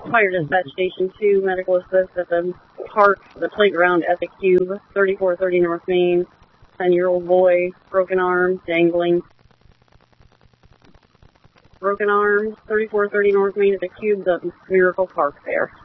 Fire Dispatch Station 2, medical assist at the park, the playground at the Cube, 3430 North Main, 10-year-old boy, broken arm, dangling. Broken arm, 3430 North Main at the Cube, the Miracle Park there.